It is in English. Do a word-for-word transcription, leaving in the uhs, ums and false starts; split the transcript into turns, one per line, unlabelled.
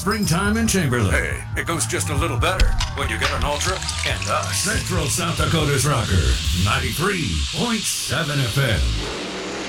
springtime in Chamberlain.
Hey, it goes just a little better when you get an Ultra and us.
Central South Dakota's Rocker, ninety-three point seven F M.